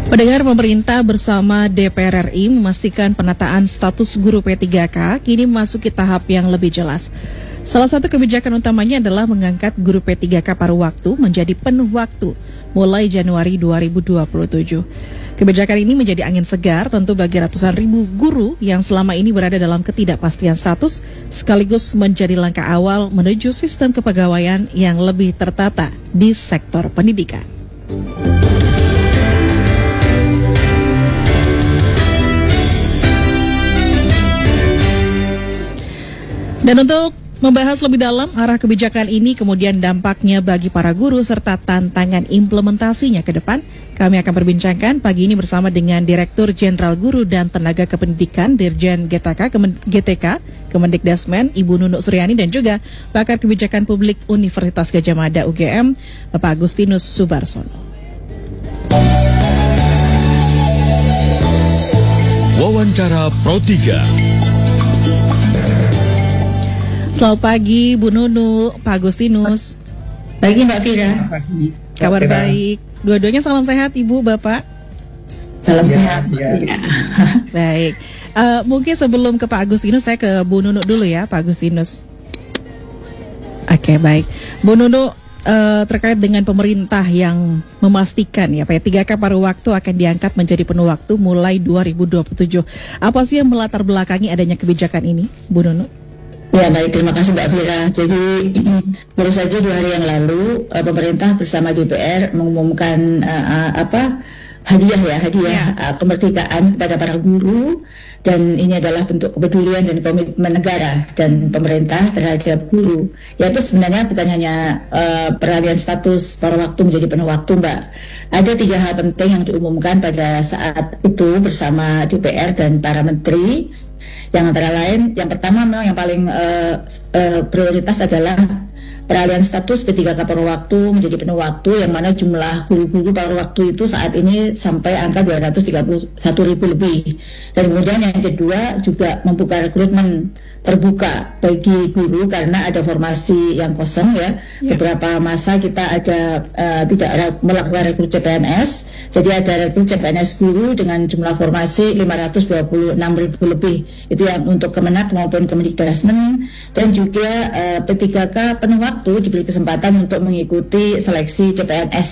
Pendengar, pemerintah bersama DPR RI memastikan penataan status guru P3K kini memasuki tahap yang lebih jelas. Salah satu kebijakan utamanya adalah mengangkat guru P3K paruh waktu menjadi penuh waktu mulai Januari 2027. Kebijakan ini menjadi angin segar tentu bagi ratusan ribu guru yang selama ini berada dalam ketidakpastian status, sekaligus menjadi langkah awal menuju sistem kepegawaian yang lebih tertata di sektor pendidikan. Dan untuk membahas lebih dalam arah kebijakan ini, kemudian dampaknya bagi para guru serta tantangan implementasinya ke depan, kami akan berbincangkan pagi ini bersama dengan Direktur Jenderal Guru dan Tenaga Kependidikan Dirjen GTK Kemendikdasmen Ibu Nunuk Suryani, dan juga pakar kebijakan publik Universitas Gadjah Mada UGM Bapak Agustinus Subarsono. Wawancara Pro 3. Selamat pagi Bu Nunu, Pak Agustinus. Pagi Mbak Fira. Kabar baik. Dua-duanya salam sehat Ibu, Bapak. Salam sehat. Ya. Baik. Mungkin sebelum ke Pak Agustinus, saya ke Bu Nunu dulu ya, Pak Agustinus. Oke, baik. Bu Nunu, terkait dengan pemerintah yang memastikan ya P3K paruh waktu akan diangkat menjadi penuh waktu mulai 2027. Apa sih yang melatar belakangi adanya kebijakan ini, Bu Nunu? Ya baik, terima kasih Mbak Fira. Jadi baru saja 2 hari yang lalu pemerintah bersama DPR mengumumkan hadiah kemerdekaan kepada para guru, dan ini adalah bentuk kepedulian dan komitmen negara dan pemerintah terhadap guru. Ya itu sebenarnya bukan hanya peralihan status paruh waktu menjadi penuh waktu, Mbak. Ada 3 hal penting yang diumumkan pada saat itu bersama DPR dan para menteri. Yang antara lain, yang pertama memang yang paling prioritas adalah peralihan status P3K paruh waktu menjadi penuh waktu, yang mana jumlah guru-guru paruh waktu itu saat ini sampai angka 231.000 lebih. Dan kemudian yang kedua juga membuka rekrutmen terbuka bagi guru karena ada formasi yang kosong ya. Beberapa masa kita ada tidak melakukan rekrut CPNS, jadi ada rekrut CPNS guru dengan jumlah formasi 526.000 lebih. Itu yang untuk Kemenak maupun Kemendikdasmen, dan juga P3K penuh waktu diberi kesempatan untuk mengikuti seleksi CPNS